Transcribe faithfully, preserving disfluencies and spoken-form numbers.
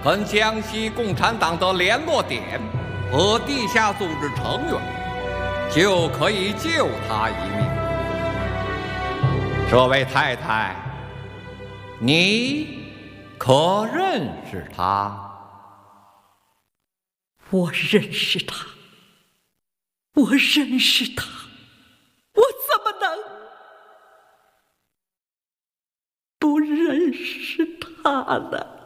跟江西共产党的联络点和地下组织成员，就可以救他一命。这位太太，你可认识他？ 我认识他，我认识他，我怎么能不认识他呢？